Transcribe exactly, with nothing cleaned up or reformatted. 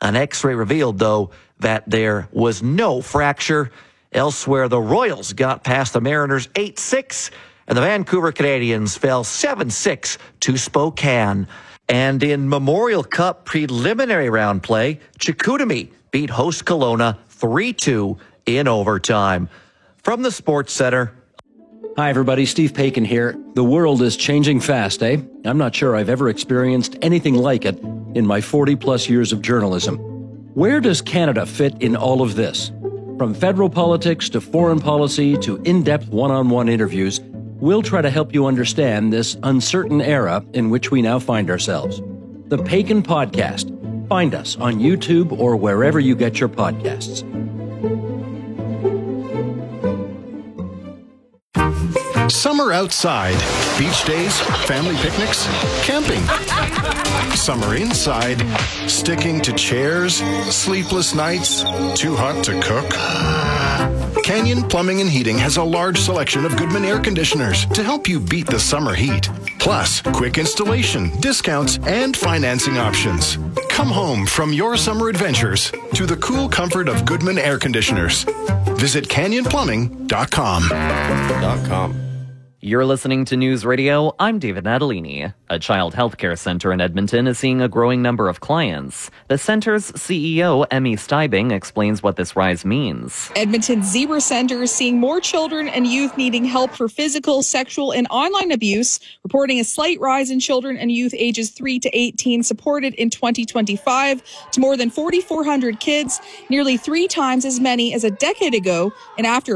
An X-ray revealed, though, that there was no fracture. Elsewhere, the Royals got past the Mariners eight six, and the Vancouver Canadians fell seven six to Spokane. And in Memorial Cup preliminary round play, Chicoutimi beat host Kelowna three two in overtime. From the Sports Center. Hi, everybody. Steve Paikin here. The world is changing fast, eh? I'm not sure I've ever experienced anything like it in my forty-plus years of journalism. Where does Canada fit in all of this? From federal politics to foreign policy to in-depth one-on-one interviews, we'll try to help you understand this uncertain era in which we now find ourselves. The Paikin Podcast. Find us on YouTube or wherever you get your podcasts. Summer outside. Beach days, family picnics, camping. Summer inside. Sticking to chairs, sleepless nights, too hot to cook. Canyon Plumbing and Heating has a large selection of Goodman air conditioners to help you beat the summer heat. Plus, quick installation, discounts, and financing options. Come home from your summer adventures to the cool comfort of Goodman air conditioners. Visit canyon plumbing dot com. .com. You're listening to News Radio. I'm David Natalini. A child health care center in Edmonton is seeing a growing number of clients. The center's C E O, Emmy Steibing, explains what this rise means. Edmonton's Zebra Center is seeing more children and youth needing help for physical, sexual, and online abuse, reporting a slight rise in children and youth ages three to eighteen supported in twenty twenty-five to more than forty-four hundred kids, nearly three times as many as a decade ago, and after